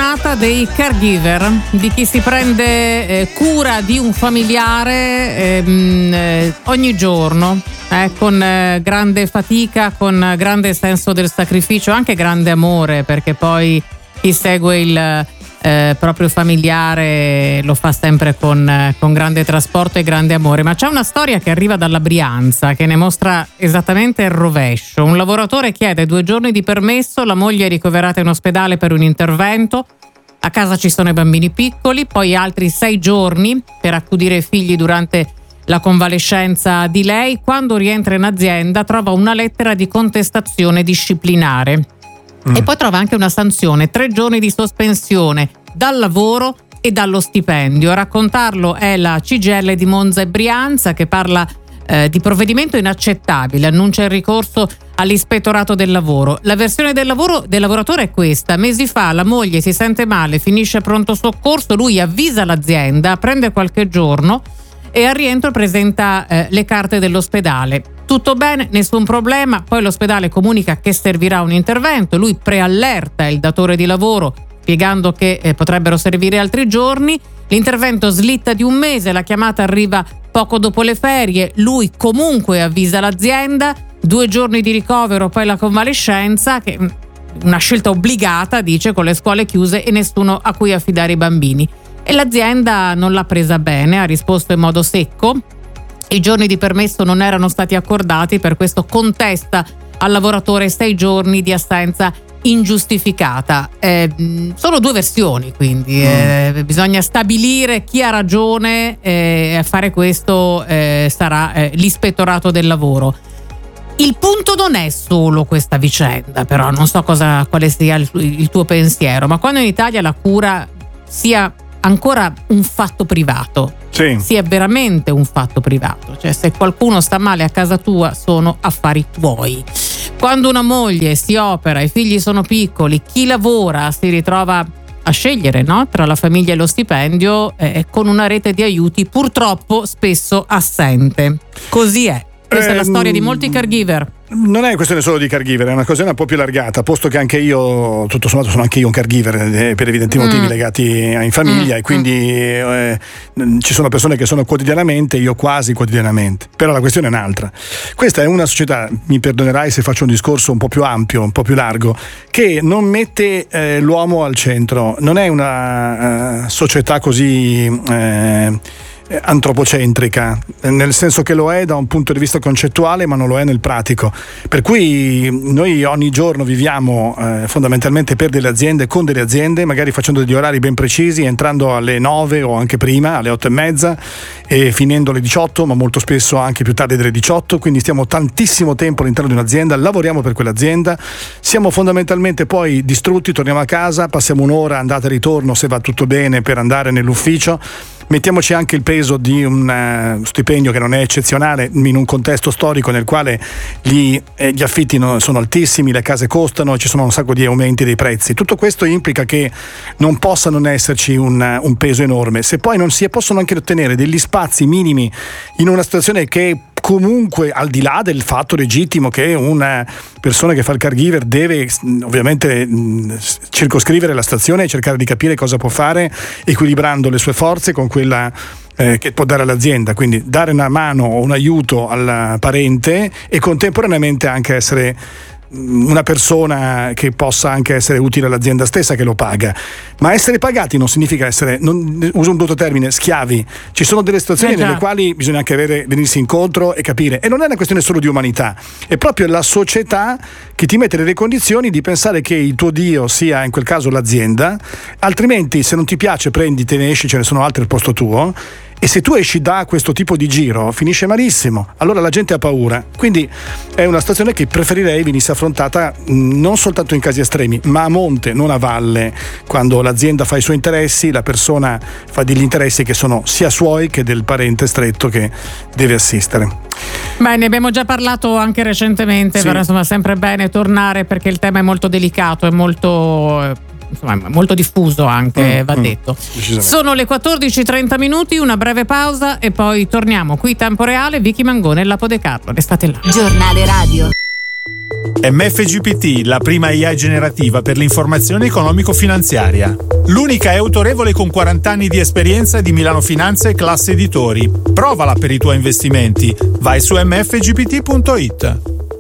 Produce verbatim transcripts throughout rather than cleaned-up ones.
giornata dei caregiver, di chi si prende eh, cura di un familiare ehm, eh, ogni giorno, eh, con eh, grande fatica, con grande senso del sacrificio, anche grande amore, perché poi chi segue il eh, proprio familiare lo fa sempre con, eh, con grande trasporto e grande amore. Ma c'è una storia che arriva dalla Brianza che ne mostra esattamente il rovescio. Un lavoratore chiede due giorni di permesso, la moglie è ricoverata in ospedale per un intervento, a casa ci sono i bambini piccoli, poi altri sei giorni per accudire i figli durante la convalescenza di lei. Quando rientra in azienda trova una lettera di contestazione disciplinare mm. e poi trova anche una sanzione, tre giorni di sospensione dal lavoro e dallo stipendio. A raccontarlo è la C G I L di Monza e Brianza, che parla eh, di provvedimento inaccettabile, annuncia il ricorso all'ispettorato del lavoro. La versione del lavoro del lavoratore è questa: mesi fa la moglie si sente male, finisce pronto soccorso, lui avvisa l'azienda, prende qualche giorno e al rientro presenta eh, le carte dell'ospedale. Tutto bene, nessun problema. Poi l'ospedale comunica che servirà un intervento, lui preallerta il datore di lavoro spiegando che eh, potrebbero servire altri giorni. L'intervento slitta di un mese, la chiamata arriva poco dopo le ferie, lui comunque avvisa l'azienda, due giorni di ricovero, poi la convalescenza, che una scelta obbligata, dice, con le scuole chiuse e nessuno a cui affidare i bambini. E l'azienda non l'ha presa bene, ha risposto in modo secco. I giorni di permesso non erano stati accordati, per questo contesta al lavoratore sei giorni di assenza ingiustificata. Eh, sono due versioni, quindi eh, bisogna stabilire chi ha ragione, e eh, a fare questo eh, sarà eh, l'ispettorato del lavoro. Il punto non è solo questa vicenda, però non so cosa, quale sia il, il tuo pensiero, ma quando in Italia la cura sia ancora un fatto privato, sì. sia veramente un fatto privato, cioè se qualcuno sta male a casa tua sono affari tuoi. Quando una moglie si opera, i figli sono piccoli, chi lavora si ritrova a scegliere, no? tra la famiglia e lo stipendio, eh, con una rete di aiuti purtroppo spesso assente. Così è. Questa eh, è la storia di molti caregiver. Non è questione solo di caregiver, è una questione un po' più allargata, posto che anche io, tutto sommato, sono anche io un caregiver eh, per evidenti motivi mm. legati in famiglia mm. e quindi eh, ci sono persone che sono quotidianamente, io quasi quotidianamente. Però la questione è un'altra. Questa è una società, mi perdonerai se faccio un discorso un po' più ampio, un po' più largo, che non mette eh, l'uomo al centro. Non è una uh, società così eh, antropocentrica, nel senso che lo è da un punto di vista concettuale, ma non lo è nel pratico, per cui noi ogni giorno viviamo eh, fondamentalmente per delle aziende, con delle aziende, magari facendo degli orari ben precisi, entrando alle nove o anche prima, alle otto e mezza, e finendo alle diciotto, ma molto spesso anche più tardi delle diciotto, quindi stiamo tantissimo tempo all'interno di un'azienda, lavoriamo per quell'azienda, siamo fondamentalmente poi distrutti, torniamo a casa, passiamo un'ora andata e ritorno, se va tutto bene, per andare nell'ufficio. Mettiamoci anche il peso di un uh, stipendio che non è eccezionale in un contesto storico nel quale gli, eh, gli affitti no, sono altissimi, le case costano, ci sono un sacco di aumenti dei prezzi. Tutto questo implica che non possa non esserci un, un peso enorme. Se poi non si possono anche ottenere degli spazi minimi in una situazione che comunque, al di là del fatto legittimo che una persona che fa il caregiver deve ovviamente mh, circoscrivere la stazione e cercare di capire cosa può fare, equilibrando le sue forze con quella eh, che può dare all'azienda, quindi dare una mano o un aiuto al parente e contemporaneamente anche essere una persona che possa anche essere utile all'azienda stessa che lo paga. Ma essere pagati non significa essere, non, uso un brutto termine, schiavi. Ci sono delle situazioni eh nelle quali bisogna anche avere, venirsi incontro e capire, e non è una questione solo di umanità, è proprio la società che ti mette nelle condizioni di pensare che il tuo Dio sia in quel caso l'azienda, altrimenti se non ti piace prendi, te ne esci, ce ne sono altri al posto tuo. E se tu esci da questo tipo di giro finisce malissimo, allora la gente ha paura. Quindi è una situazione che preferirei venisse affrontata non soltanto in casi estremi, ma a monte, non a valle, quando l'azienda fa i suoi interessi, la persona fa degli interessi che sono sia suoi che del parente stretto che deve assistere. Beh, ne abbiamo già parlato anche recentemente, sì. Però insomma sempre bene tornare, perché il tema è molto delicato, è molto... insomma molto diffuso anche, mm, va mm, detto. Sono le quattordici e trenta minuti, una breve pausa e poi torniamo qui. Tempo Reale, Vicky Mangone e Lapo De Carlo. Restate là. Giornale Radio. M F G P T, la prima A I generativa per l'informazione economico-finanziaria. l'unica e autorevole con quaranta anni di esperienza di Milano Finanza e Classe Editori. Provala per i tuoi investimenti. Vai su m f g p t punto i t.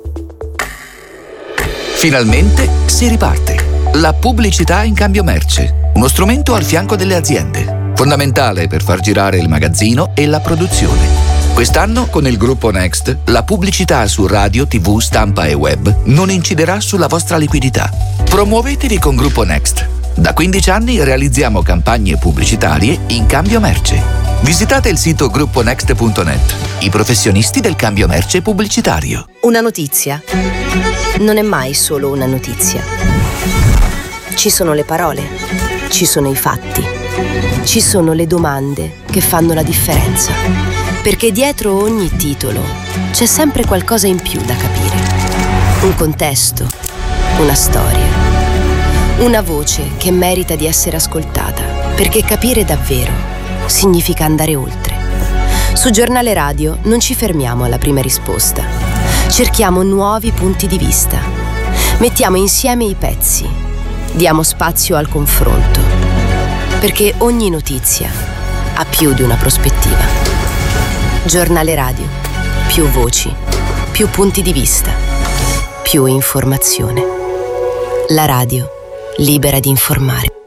Finalmente si riparte. La pubblicità in cambio merce, uno strumento al fianco delle aziende, fondamentale per far girare il magazzino e la produzione. Quest'anno con il gruppo Next, la pubblicità su radio, tv, stampa e web non inciderà sulla vostra liquidità. Promuovetevi con Gruppo Next. Da quindici anni realizziamo campagne pubblicitarie in cambio merce. Visitate il sito gruppo next punto net, i professionisti del cambio merce pubblicitario. Una notizia non è mai solo una notizia. Ci sono le parole, ci sono i fatti, ci sono le domande che fanno la differenza. Perché dietro ogni titolo c'è sempre qualcosa in più da capire. Un contesto, una storia, una voce che merita di essere ascoltata. Perché capire davvero significa andare oltre. Su Giornale Radio non ci fermiamo alla prima risposta. Cerchiamo nuovi punti di vista. Mettiamo insieme i pezzi. Diamo spazio al confronto. Perché ogni notizia ha più di una prospettiva. Giornale Radio. Più voci, più punti di vista, più informazione. La radio libera di informare.